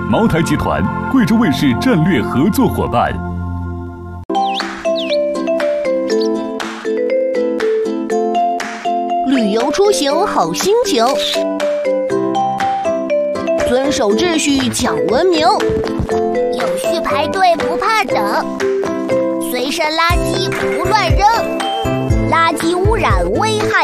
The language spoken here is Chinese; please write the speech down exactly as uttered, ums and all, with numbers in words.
茅台集团，贵州卫视战略合作伙伴。 旅游出行好心情，遵守秩序讲文明， 有序排队不怕等，随身垃圾不乱扔，垃圾污染危害